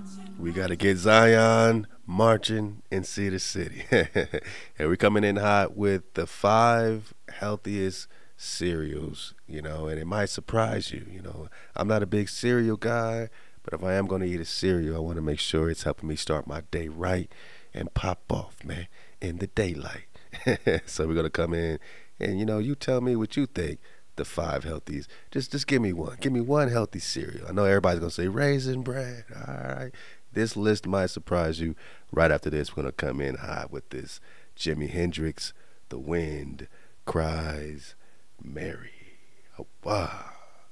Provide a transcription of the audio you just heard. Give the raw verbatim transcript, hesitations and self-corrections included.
We got to get Zion marching in Cedar City. And we're coming in hot with the five healthiest cereals, you know, and it might surprise you. You know, I'm not a big cereal guy, but if I am going to eat a cereal, I want to make sure it's helping me start my day right and pop off, man, in the daylight. So we're going to come in and, you know, you tell me what you think the five healthies. Just just give me one. Give me one healthy cereal. I know everybody's gonna say raisin bran. All right. This list might surprise you. Right after this, we're gonna come in hot with this Jimi Hendrix, The Wind Cries Mary. Oh, wow.